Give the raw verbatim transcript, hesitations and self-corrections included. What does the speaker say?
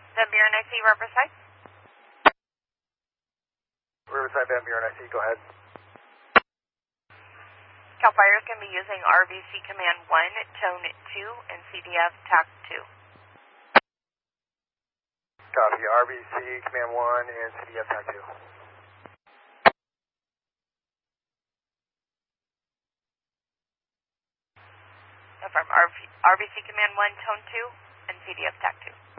Van Buren I C, Riverside. Riverside, Van Buren I C, go ahead. CAL FIRE is going to be using R V C Command one, Tone two, and C D F T A C two. Copy, R V C Command one and C D F T A C two. From R V C Command one, Tone two, and C D F T A C two.